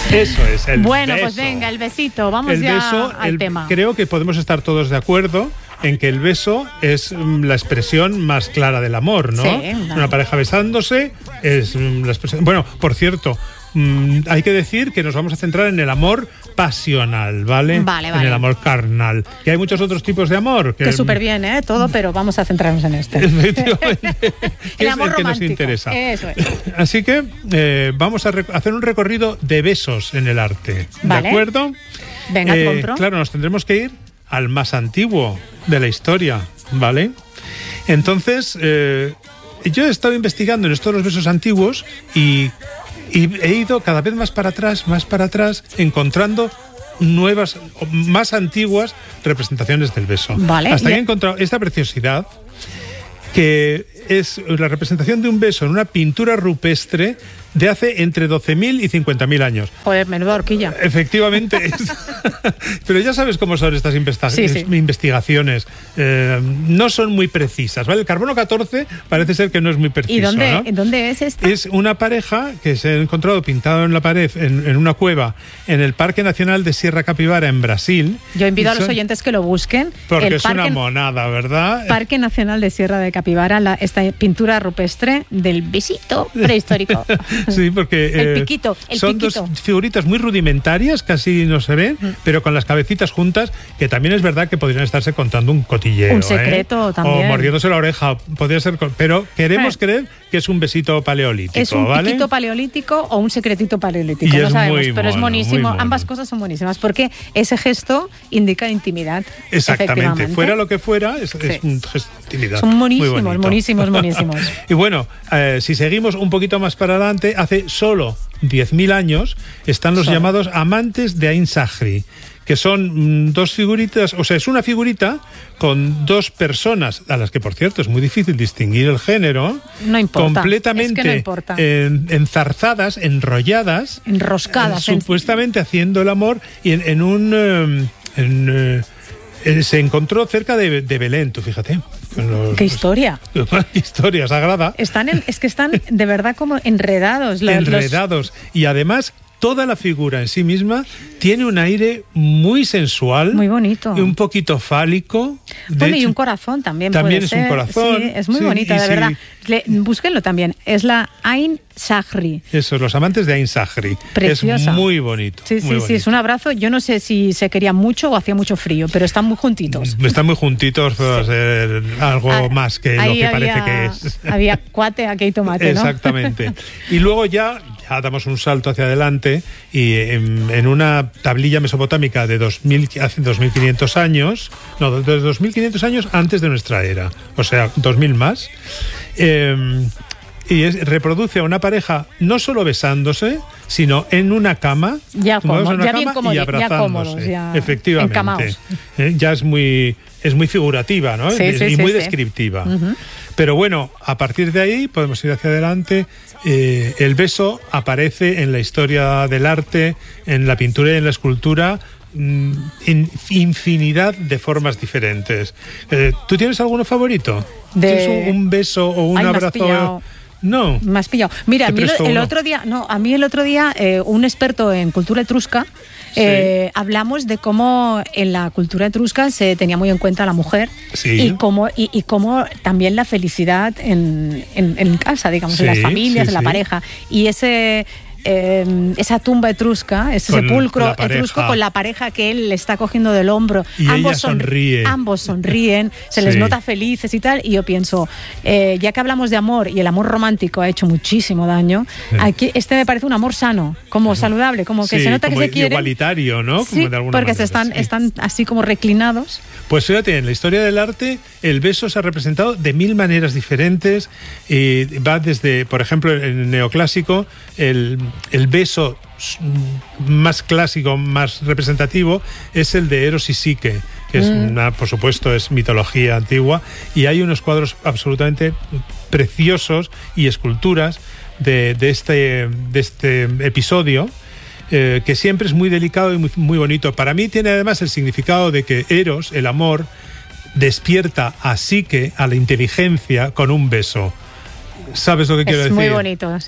Eso es, el Bueno, beso. pues venga, el besito. Vamos El ya beso, al tema. creo que podemos estar todos de acuerdo en que el beso es la expresión más clara del amor, ¿no? Sí, Una pareja besándose es la expresión... Bueno, por cierto, hay que decir que nos vamos a centrar en el amor pasional, ¿vale? Vale. En el amor carnal. Que hay muchos otros tipos de amor. Que súper bien, todo, pero vamos a centrarnos en este. Efectivamente. Que El es amor el que nos romántico. interesa. Eso es. Así que vamos a hacer un recorrido de besos en el arte. Vale. ¿De acuerdo? Venga, te compro. Claro, nos tendremos que ir al más antiguo de la historia, ¿vale? Entonces, yo he estado investigando en estos los besos antiguos y he ido cada vez más para atrás, encontrando nuevas, más antiguas representaciones del beso. Vale. Hasta que he encontrado esta preciosidad, que es la representación de un beso en una pintura rupestre de hace entre 12.000 y 50.000 años. Joder, menuda horquilla. Efectivamente. Pero ya sabes cómo son estas investigaciones. No son muy precisas, ¿vale? El carbono 14 parece ser que no es muy preciso. ¿Y dónde, ¿no? ¿dónde es esta? Es una pareja que se ha encontrado pintado en la pared, en una cueva, en el Parque Nacional de Sierra Capibara, en Brasil. Yo invito a los oyentes que lo busquen. Porque es una monada, ¿verdad? Parque Nacional de Sierra de Capibara, esta pintura rupestre del besito prehistórico. Sí, porque el piquito. Son dos figuritas muy rudimentarias, casi no se ven, pero con las cabecitas juntas, que también es verdad que podrían estarse contando un cotilleo. Un secreto también. O mordiéndose la oreja, podría ser, pero queremos creer que es un besito paleolítico. Es un ¿vale? piquito paleolítico o un secretito paleolítico, Y no es sabemos, muy pero es mono, monísimo. muy mono. Ambas cosas son buenísimas, porque ese gesto indica intimidad. Exactamente, fuera lo que fuera, es un gesto de intimidad. Son monísimos, muy monísimos. Y bueno, si seguimos un poquito más para adelante, hace solo 10.000 años están los llamados amantes de Ain Sahri, que son dos figuritas, o sea, es una figurita con dos personas, a las que, por cierto, es muy difícil distinguir el género. No importa. Completamente es que no importa. Enzarzadas, enrolladas. Enroscadas. Supuestamente haciendo el amor y se encontró cerca de Belén, tú fíjate. ¡Qué historia! ¡Qué historia sagrada! Es que están de verdad como enredados. Enredados. Y además, toda la figura en sí misma tiene un aire muy sensual. Muy bonito. Y un poquito fálico. Bueno, y un corazón también. También puede es un ser. corazón. Sí, es muy bonita, de verdad. Búsquenlo también. Es la Ain Sahri. Eso, los amantes de Ain Sahri. Preciosa. Es muy bonito. Sí, muy bonito. Es un abrazo. Yo no sé si se querían mucho o hacía mucho frío, pero están muy juntitos. Están muy juntitos, va a ser algo más que lo que parece que es. Había cuate, aquí hay tomate, ¿no? Exactamente. Y luego ya damos un salto hacia adelante y en una tablilla mesopotámica de hace 2.500 años, no, de 2.500 años antes de nuestra era, o sea, 2.000 más, reproduce a una pareja no solo besándose, sino en una cama, ya bien y abrazándose. Ya efectivamente. Ya es muy figurativa, ¿no? Y muy descriptiva. Uh-huh. Pero bueno, a partir de ahí podemos ir hacia adelante. El beso aparece en la historia del arte, en la pintura y en la escultura, en infinidad de formas diferentes. ¿Tú tienes alguno favorito? ¿Tienes un beso o un abrazo? No. Me has pillado. Mira, a mí el otro día, un experto en cultura etrusca, hablamos de cómo en la cultura etrusca se tenía muy en cuenta a la mujer y cómo también la felicidad en casa, digamos, en las familias, en la pareja. Y esa tumba etrusca, ese sepulcro etrusco con la pareja que él le está cogiendo del hombro, y ambos sonríen, se les nota felices y tal, y yo pienso, ya que hablamos de amor y el amor romántico ha hecho muchísimo daño, aquí me parece un amor sano, como saludable, como que se nota que se quieren, igualitario, ¿no? Sí, como de alguna porque manera, están así como reclinados. Pues fíjate, en la historia del arte el beso se ha representado de 1000 maneras diferentes, y va desde, por ejemplo, en el neoclásico, el beso más clásico, más representativo, es el de Eros y Psique, que es por supuesto, es mitología antigua, y hay unos cuadros absolutamente preciosos y esculturas de este episodio, que siempre es muy delicado y muy bonito. Para mí tiene además el significado de que Eros, el amor, despierta a Psique, a la inteligencia, con un beso. ¿Sabes lo que quiero decir? Es muy bonito, sí.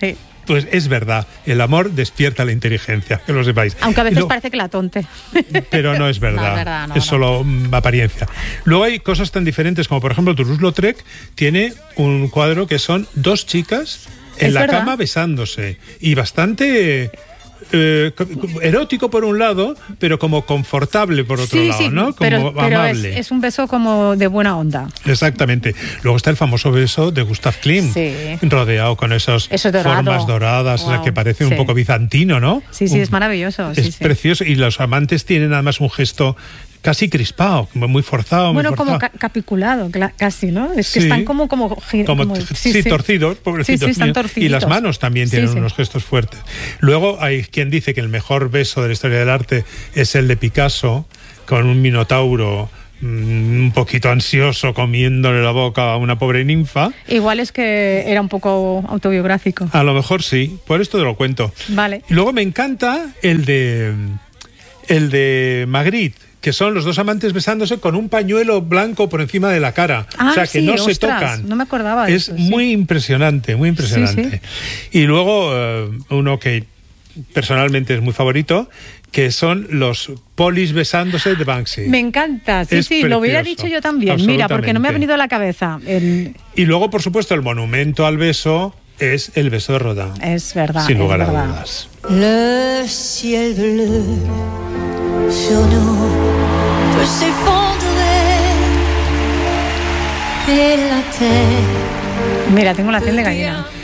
Pues es verdad, el amor despierta la inteligencia, que lo sepáis. Aunque a veces parece que la tonte. Pero no es verdad, es solo apariencia. Luego hay cosas tan diferentes como, por ejemplo, Toulouse-Lautrec tiene un cuadro que son dos chicas en la cama besándose, y bastante erótico por un lado, pero como confortable por otro lado, ¿no? Como amable. Es un beso como de buena onda. Exactamente. Luego está el famoso beso de Gustav Klimt, rodeado con esas formas doradas, wow, que parece un poco bizantino, ¿no? Sí, es maravilloso. Es precioso, y los amantes tienen además un gesto casi crispado, muy forzado. Bueno, como capiculado, casi, ¿no? Es que están como torcidos, pobrecitos míos. Están torciditos. Y las manos también tienen unos gestos fuertes. Luego hay quien dice que el mejor beso de la historia del arte es el de Picasso, con un minotauro un poquito ansioso comiéndole la boca a una pobre ninfa. Igual es que era un poco autobiográfico. A lo mejor sí, por esto te lo cuento. Vale. Y luego me encanta el de Magritte, que son los dos amantes besándose con un pañuelo blanco por encima de la cara. O sea, que no se tocan. No me acordaba de eso. Es muy impresionante, muy impresionante. Y luego uno que personalmente es muy favorito, que son los polis besándose de Banksy. Me encanta, sí, lo hubiera dicho yo también. Mira, porque no me ha venido a la cabeza. Y luego, por supuesto, el monumento al beso es el beso de Rodin. Es verdad. Sin lugar a dudas. Le ciel bleu sur nous peut s'effondrer et la terre. Mira, tengo la piel de gallina.